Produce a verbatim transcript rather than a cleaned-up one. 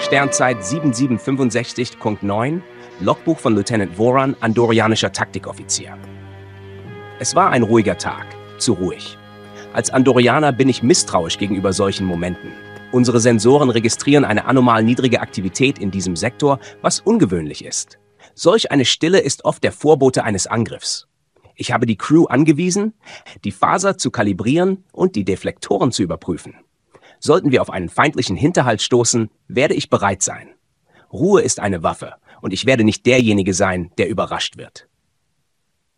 Sternzeit sieben sieben fünf sechs neun, Logbuch von Lieutenant Voran, andorianischer Taktikoffizier. Es war ein ruhiger Tag, zu ruhig. Als Andorianer bin ich misstrauisch gegenüber solchen Momenten. Unsere Sensoren registrieren eine anormal niedrige Aktivität in diesem Sektor, was ungewöhnlich ist. Solch eine Stille ist oft der Vorbote eines Angriffs. Ich habe die Crew angewiesen, die Phaser zu kalibrieren und die Deflektoren zu überprüfen. Sollten wir auf einen feindlichen Hinterhalt stoßen, werde ich bereit sein. Ruhe ist eine Waffe und ich werde nicht derjenige sein, der überrascht wird.